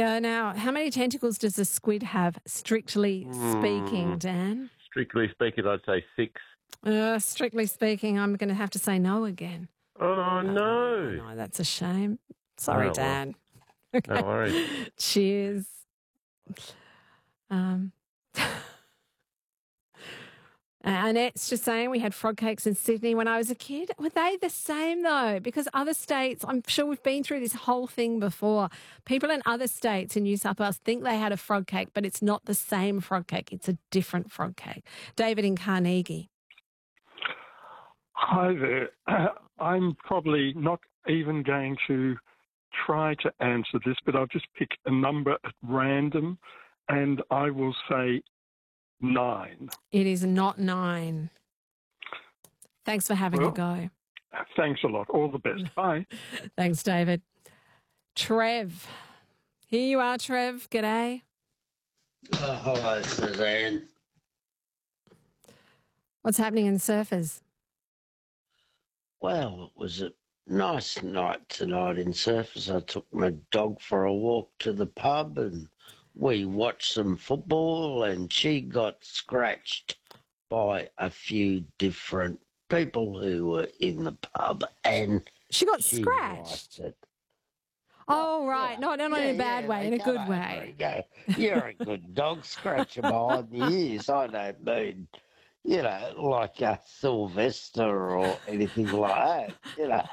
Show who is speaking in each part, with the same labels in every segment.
Speaker 1: Yeah, now, how many tentacles does a squid have, strictly speaking, Dan?
Speaker 2: Strictly speaking, I'd say 6.
Speaker 1: Strictly speaking, I'm going to have to say no again.
Speaker 2: Oh, no.
Speaker 1: No, that's a shame. Sorry,
Speaker 2: Oh, well.
Speaker 1: Dan. Okay.
Speaker 2: No worries.
Speaker 1: Cheers. Annette's just saying we had frog cakes in Sydney when I was a kid. Were they the same though? Because other states, I'm sure we've been through this whole thing before. People in other states in New South Wales think they had a frog cake, but it's not the same frog cake. It's a different frog cake. David in Carnegie.
Speaker 3: Hi there. I'm probably not even going to try to answer this, but I'll just pick a number at random, and I will say 9.
Speaker 1: It is not 9. Thanks for having a go.
Speaker 3: Thanks a lot. All the best. Bye.
Speaker 1: Thanks, David. Trev. Here you are, Trev. G'day.
Speaker 4: Hello, Suzanne.
Speaker 1: What's happening in Surfers?
Speaker 4: Well, it was a nice night tonight in Surfers. I took my dog for a walk to the pub and we watched some football, and she got scratched by a few different people who were in the pub, and
Speaker 1: she got scratched. Oh, right. No, not in a bad way, in a good way.
Speaker 4: You're a good dog, scratcher behind the ears. I don't mean, like a Sylvester or anything like that,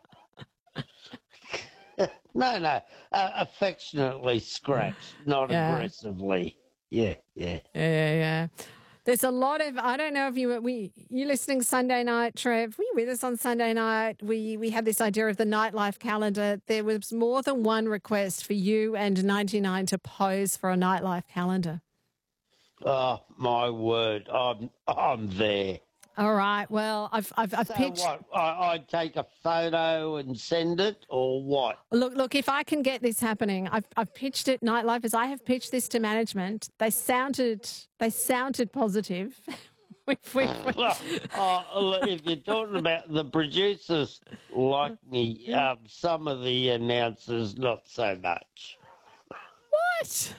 Speaker 4: No, affectionately scratched, not aggressively. Yeah.
Speaker 1: There's a lot of, I don't know if you listening Sunday night, Trev, were you with us on Sunday night? We had this idea of the nightlife calendar. There was more than one request for you and 99 to pose for a nightlife calendar.
Speaker 4: Oh, my word, I'm there.
Speaker 1: All right. Well, I've pitched.
Speaker 4: What? I take a photo and send it, or what?
Speaker 1: Look. If I can get this happening, I've pitched it. Nightlifers, I have pitched this to management. They sounded positive.
Speaker 4: If you're talking about the producers, like me, some of the announcers not so much.
Speaker 1: What?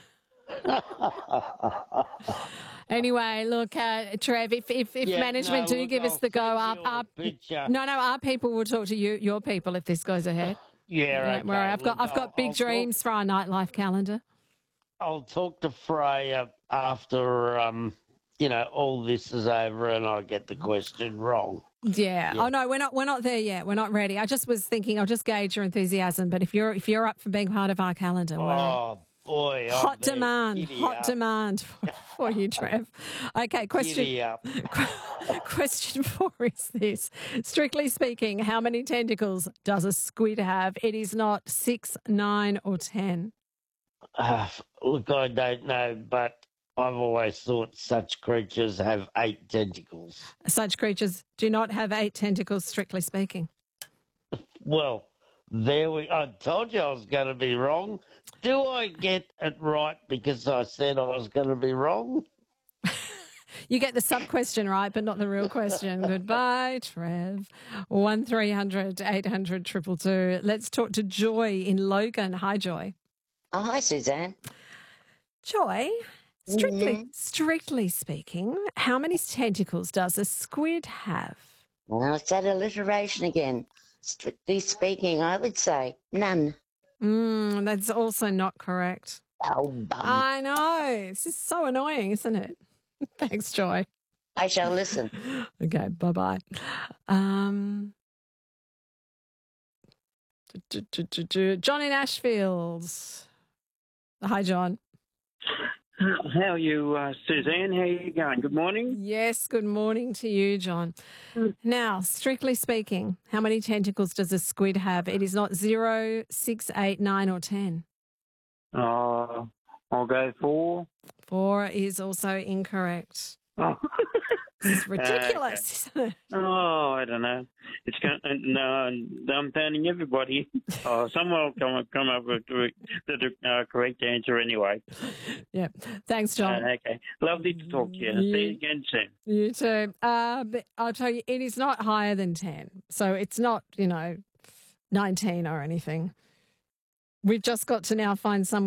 Speaker 1: Anyway, look, Trev, if management do give us the go up, our people will talk to your people if this goes ahead.
Speaker 4: Okay.
Speaker 1: I've got big dreams for our nightlife calendar.
Speaker 4: I'll talk to Freya after all this is over and I get the question wrong.
Speaker 1: Yeah. Oh no, we're not there yet. We're not ready. I just was thinking I'll just gauge your enthusiasm, but if you're up for being part of our calendar, well,
Speaker 4: boy,
Speaker 1: hot demand for you, Trev. Okay, question 4 is this. Strictly speaking, how many tentacles does a squid have? It is not 6, 9 or 10.
Speaker 4: Look, I don't know, but I've always thought such creatures have 8 tentacles.
Speaker 1: Such creatures do not have 8 tentacles, strictly speaking.
Speaker 4: Well, I told you I was going to be wrong. Do I get it right because I said I was going to be wrong?
Speaker 1: You get the sub-question right, but not the real question. Goodbye, Trev. 1300 800 222. Let's talk to Joy in Logan. Hi, Joy.
Speaker 5: Oh, hi, Suzanne.
Speaker 1: Joy, strictly speaking, how many tentacles does a squid have?
Speaker 5: Well, it's that alliteration again. Strictly speaking, I would say none.
Speaker 1: That's also not correct.
Speaker 5: Oh, bum.
Speaker 1: I know. This is so annoying, isn't it? Thanks, Joy.
Speaker 5: I shall listen.
Speaker 1: Okay, bye-bye. John in Ashfield. Hi, John.
Speaker 6: How are you, Suzanne? How are you going? Good morning.
Speaker 1: Yes, good morning to you, John. Now, strictly speaking, how many tentacles does a squid have? It is not 0, 6, 8, 9 or 10.
Speaker 6: I'll go 4.
Speaker 1: 4 is also incorrect.
Speaker 6: Oh.
Speaker 1: This is ridiculous, isn't it?
Speaker 6: Oh, I don't know. It's no, I'm turning everybody. Someone will come up with the correct answer anyway.
Speaker 1: Yeah. Thanks, John.
Speaker 6: Okay. Lovely to talk to you. See you again soon.
Speaker 1: You too. But I'll tell you, it is not higher than 10. So it's not, 19 or anything. We've just got to now find someone